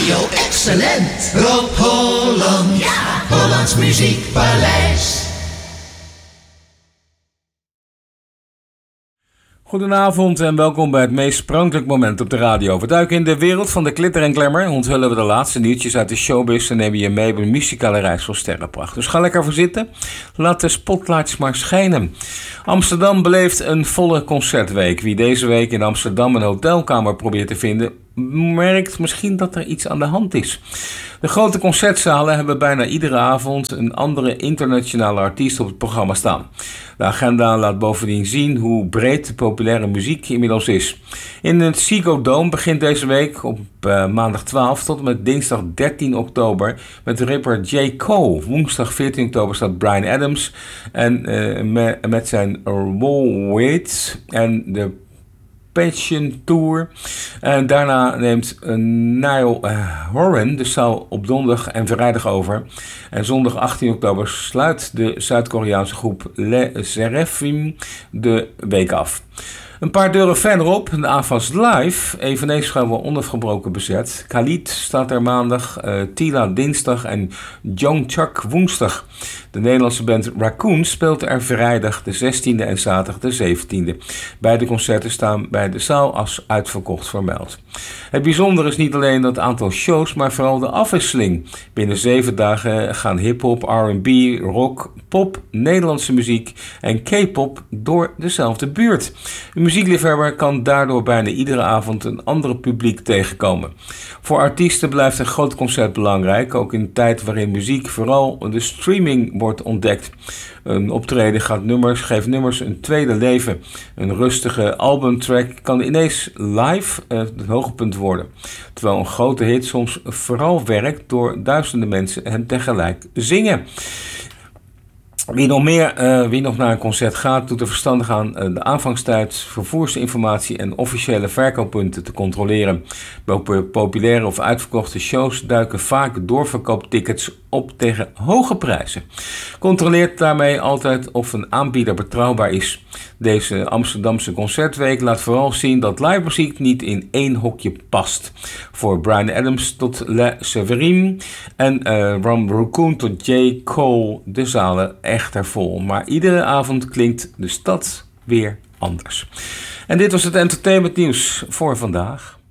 Radio Excellent. Rob Holland. Ja. Hollands Muziekpaleis. Goedenavond en welkom bij het meest sprankelijk moment op de radio. We duiken in de wereld van de glitter en glamour, onthullen we de laatste nieuwtjes uit de showbiz en nemen je mee op een muzikale reis vol sterrenpracht. Dus ga lekker voor zitten, laat de spotlights maar schijnen. Amsterdam beleeft een volle concertweek. Wie deze week in Amsterdam een hotelkamer probeert te vinden, merkt misschien dat er iets aan de hand is. De grote concertzalen hebben bijna iedere avond een andere internationale artiest op het programma staan. De agenda laat bovendien zien hoe breed de populaire muziek inmiddels is. In het Ziggo Dome begint deze week op maandag 12 tot en met dinsdag 13 oktober met de rapper J. Cole. Woensdag 14 oktober staat Bryan Adams en met zijn Wall en de Passion Tour. En daarna neemt Niall Horan de zaal op donderdag en vrijdag over. En zondag 18 oktober sluit de Zuid-Koreaanse groep Les Seraphim de week af. Een paar deuren verderop, de Avas Live, eveneens vrijwel onafgebroken bezet. Khalid staat er maandag, Tila dinsdag en Jungkook woensdag. De Nederlandse band Raccoon speelt er vrijdag de 16e en zaterdag de 17e. Beide concerten staan bij de zaal als uitverkocht vermeld. Het bijzondere is niet alleen het aantal shows, maar vooral de afwisseling. Binnen 7 dagen gaan hip-hop, R&B, rock, pop, Nederlandse muziek en K-pop door dezelfde buurt. Een muziekliefhebber kan daardoor bijna iedere avond een ander publiek tegenkomen. Voor artiesten blijft een groot concert belangrijk, ook in een tijd waarin muziek vooral de streaming wordt ontdekt. Een optreden geeft nummers een tweede leven. Een rustige albumtrack kan ineens live het hoogtepunt worden. Terwijl een grote hit soms vooral werkt door duizenden mensen hem tegelijk zingen. Wie nog naar een concert gaat, doet er verstandig aan de aanvangstijd, vervoersinformatie en officiële verkooppunten te controleren. Bij populaire of uitverkochte shows duiken vaak doorverkooptickets op tegen hoge prijzen. Controleert daarmee altijd of een aanbieder betrouwbaar is. Deze Amsterdamse concertweek laat vooral zien dat live muziek niet in één hokje past. Voor Bryan Adams tot Les Seraphim en from Raccoon tot J. Cole de zalen echter vol. Maar iedere avond klinkt de stad weer anders. En dit was het entertainment nieuws voor vandaag.